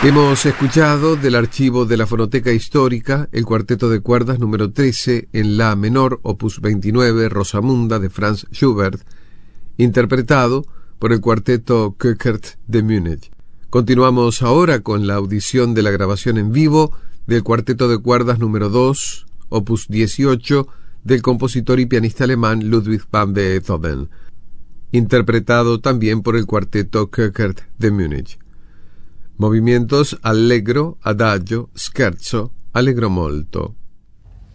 Hemos escuchado del archivo de la Fonoteca Histórica el cuarteto de cuerdas número 13 en La menor, opus 29, Rosamunda de Franz Schubert, interpretado por el cuarteto Köckert de Múnich. Continuamos ahora con la audición de la grabación en vivo del cuarteto de cuerdas número 2, opus 18, del compositor y pianista alemán Ludwig van Beethoven, interpretado también por el cuarteto Köckert de Múnich. Movimientos allegro, adagio, scherzo, allegro molto.